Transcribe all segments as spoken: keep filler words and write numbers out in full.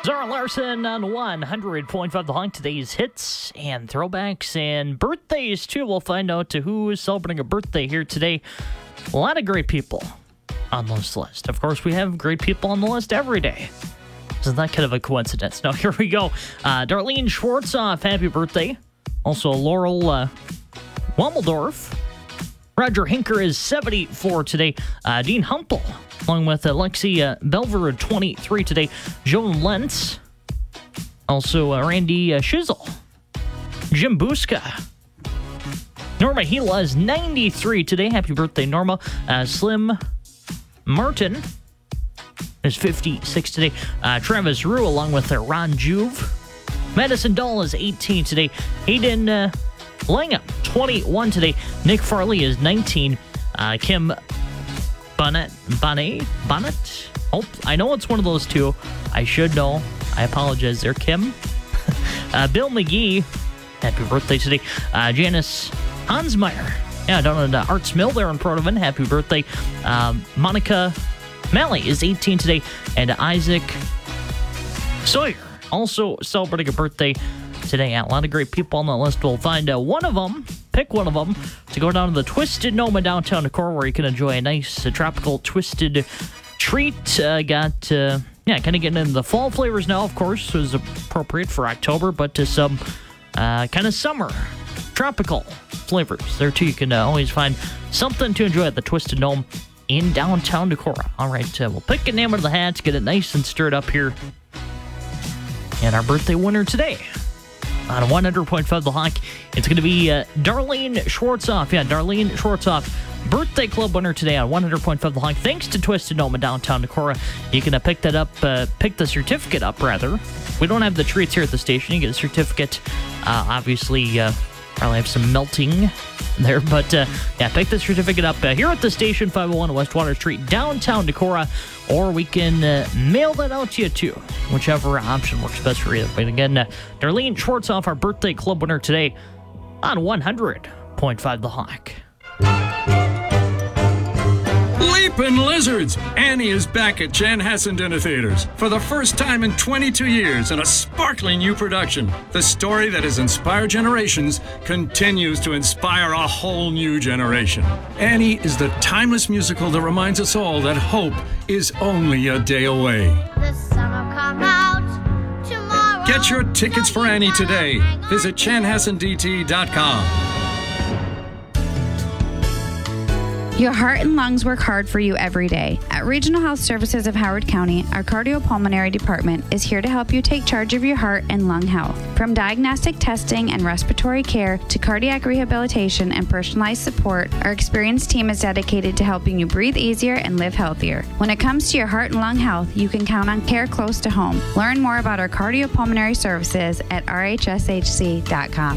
Zara Larson on one hundred point five The Hunk. Today's hits and throwbacks and birthdays, too. We'll find out who is celebrating a birthday here today. A lot of great people on this list. Of course, we have great people on the list every day. Isn't that kind of a coincidence? Now, here we go. Uh, Darlene Schwartzoff, happy birthday. Also, Laurel uh, Wommeldorf. Roger Hinker is seventy-four today. Uh, Dean Humpel, along with Alexi uh, Belver, twenty-three today. Joan Lentz. Also, uh, Randy uh, Shizzle. Jim Buska. Norma Gila is ninety-three today. Happy birthday, Norma. Uh, Slim Martin is fifty-six today. Uh, Travis Rue, along with uh, Ron Juve. Madison Dahl is eighteen today. Hayden uh, Langham, twenty-one today. Nick Farley is nineteen. Uh, Kim Bonnet, Bonnet, Bonnet. Oh, I know it's one of those two. I should know. I apologize there, Kim. uh, Bill McGee, happy birthday today. Uh, Janice Hansmeyer, yeah, down at uh, Arts Mill there in Protovan. Happy birthday. Um, Monica Malley is eighteen today. And Isaac Sawyer, also celebrating a birthday today. A lot of great people on the list. We'll find uh, one of them, pick one of them, to go down to the Twisted Noma downtown Decorah, where you can enjoy a nice uh, tropical twisted treat. Uh, got, uh, yeah, kind of getting into the fall flavors now, of course, so is appropriate for October, but to some uh, kind of summer tropical flavors. There, too, you can uh, always find something to enjoy at the Twisted Gnome in downtown Decorah. All right, uh, we'll pick a name out of the hat, get it nice and stirred up here. And our birthday winner today on one hundred point five The Hawk, it's going to be uh, Darlene Schwartzoff. Yeah, Darlene Schwartzoff, birthday club winner today on one hundred point five The Hawk. Thanks to Twisted Gnome in downtown Decorah. You can uh, pick that up, uh, pick the certificate up, rather. We don't have the treats here at the station. You get a certificate. Uh, obviously, uh, probably have some melting there, but uh, yeah, pick the certificate up uh, here at the station, five oh one West Water Street, downtown Decorah, or we can uh, mail that out to you too, whichever option works best for you. But again, uh, Darlene Schwartzoff, our birthday club winner today on one hundred point five The Hawk. Leapin' Lizards! Annie is back at Chanhassen Dinner Theaters for the first time in twenty-two years in a sparkling new production. The story that has inspired generations continues to inspire a whole new generation. Annie is the timeless musical that reminds us all that hope is only a day away. The sun will come out tomorrow. Get your tickets for Annie today. Visit chanhassen d t dot com. Your heart and lungs work hard for you every day. At Regional Health Services of Howard County, our cardiopulmonary department is here to help you take charge of your heart and lung health. From diagnostic testing and respiratory care to cardiac rehabilitation and personalized support, our experienced team is dedicated to helping you breathe easier and live healthier. When it comes to your heart and lung health, you can count on care close to home. Learn more about our cardiopulmonary services at r h s h c dot com.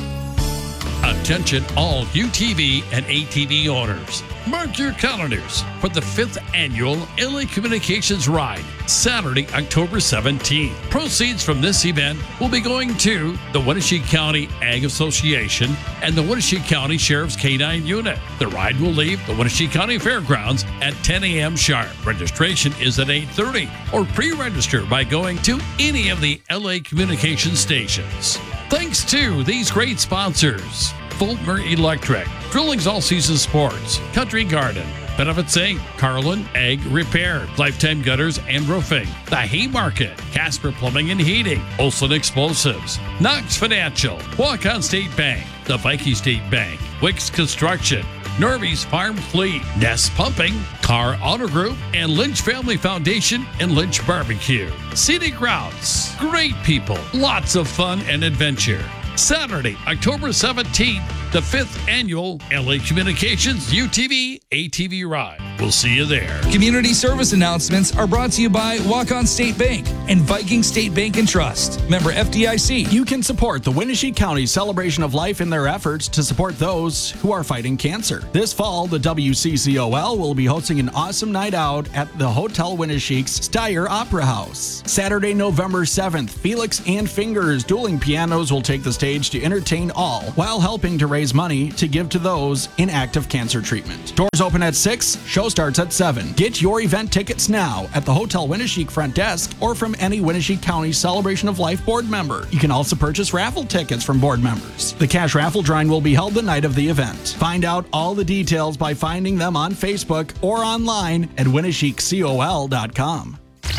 Attention all U T V and A T V owners. Mark your calendars for the fifth annual L A Communications Ride, Saturday, October seventeenth. Proceeds from this event will be going to the Wenatchee County Ag Association and the Wenatchee County Sheriff's K nine Unit. The ride will leave the Wenatchee County Fairgrounds at ten a.m. sharp. Registration is at eight thirty, or pre-register by going to any of the L A Communications stations. Thanks to these great sponsors: Fulmer Electric, Drillings All Season Sports, Country Garden, Benefits Incorporated, Carlin Egg Repair, Lifetime Gutters and Roofing, The Haymarket, Casper Plumbing and Heating, Olson Explosives, Knox Financial, Waukon State Bank, the Viking State Bank, Wicks Construction, Norby's Farm Fleet, Nest Pumping, Car Auto Group, and Lynch Family Foundation and Lynch Barbecue. Scenic Routes, great people, lots of fun and adventure. Saturday, October seventeenth, the fifth annual L A Communications U T V A T V Ride. We'll see you there. Community service announcements are brought to you by Waukon State Bank and Viking State Bank and Trust. Member F D I C. You can support the Wenatchee County Celebration of Life in their efforts to support those who are fighting cancer. This fall, the W C C O L will be hosting an awesome night out at the Hotel Wenatchee's Steyr Opera House. Saturday, November seventh, Felix and Fingers Dueling Pianos will take the stage to entertain all while helping to raise money to give to those in active cancer treatment. Doors open at six. Show show starts at seven. Get your event tickets now at the Hotel Winneshiek front desk or from any Winneshiek County Celebration of Life board member. You can also purchase raffle tickets from board members. The cash raffle drawing will be held the night of the event. Find out all the details by finding them on Facebook or online at winneshiek col dot com.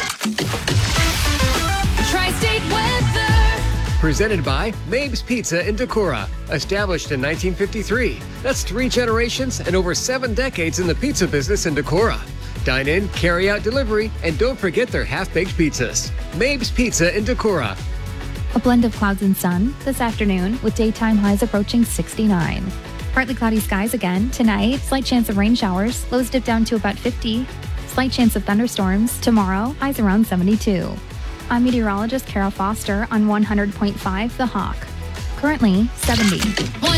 Tri-State weather. Presented by Mabe's Pizza in Decorah. Established in nineteen fifty-three. That's three generations and over seven decades in the pizza business in Decorah. Dine in, carry out delivery, and don't forget their half-baked pizzas. Mabe's Pizza in Decorah. A blend of clouds and sun this afternoon with daytime highs approaching sixty-nine. Partly cloudy skies again tonight. Slight chance of rain showers. Lows dip down to about fifty. Slight chance of thunderstorms tomorrow. Highs around seventy-two. I'm meteorologist Carol Foster on one hundred point five The Hawk. Currently seventy.